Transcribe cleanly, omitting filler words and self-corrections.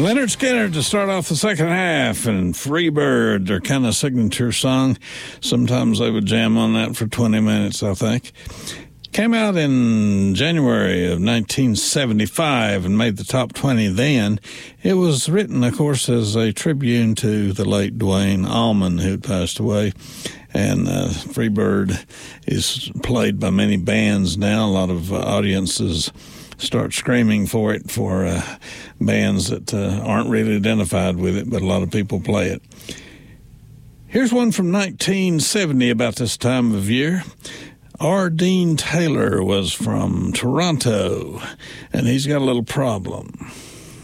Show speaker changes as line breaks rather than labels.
Leonard Skinner to start off the second half, and Freebird, their kind of signature song. Sometimes they would jam on that for 20 minutes, I think. Came out in January of 1975 and made the top 20 then. It was written, of course, as a tribute to the late Duane Allman, who passed away. And Freebird is played by many bands now. A lot of audiences start screaming for it for bands that aren't really identified with it, but a lot of people play it. Here's one from 1970 about this time of year. R. Dean Taylor was from Toronto, and he's got a little problem.